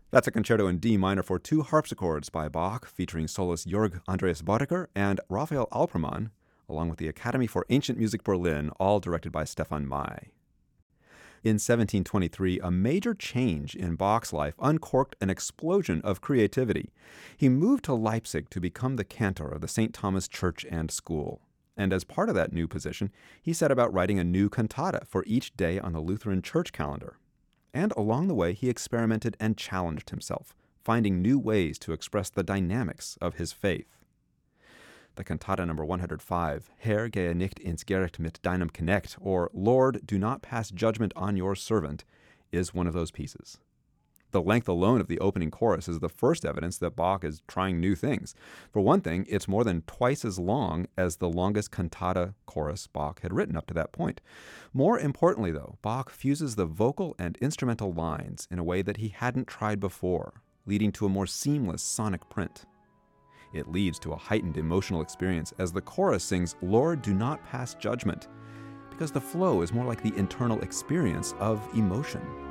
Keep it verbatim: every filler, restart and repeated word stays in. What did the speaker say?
That's a concerto in D minor for two harpsichords by Bach, featuring soloist Jörg Andreas Boddicker and Raphael Alpermann, along with the Academy for Ancient Music Berlin, all directed by Stefan May. In seventeen twenty-three, a major change in Bach's life uncorked an explosion of creativity. He moved to Leipzig to become the cantor of the Saint Thomas Church and School. And as part of that new position, he set about writing a new cantata for each day on the Lutheran church calendar. And along the way, he experimented and challenged himself, finding new ways to express the dynamics of his faith. The cantata number one hundred five, Herr, gehe nicht ins Gericht mit deinem Knecht, or Lord, do not pass judgment on your servant, is one of those pieces. The length alone of the opening chorus is the first evidence that Bach is trying new things. For one thing, it's more than twice as long as the longest cantata chorus Bach had written up to that point. More importantly, though, Bach fuses the vocal and instrumental lines in a way that he hadn't tried before, leading to a more seamless sonic print. It leads to a heightened emotional experience as the chorus sings, "Lord, do not pass judgment," because the flow is more like the internal experience of emotion.